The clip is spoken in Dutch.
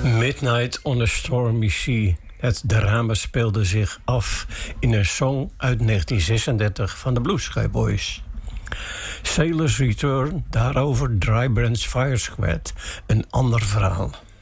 Midnight on a Stormy Sea. Het drama speelde zich af in een song uit 1936 van de Blue Sky Boys. Sailor's Return, daarover Dry Branch Fire Squad, een ander verhaal.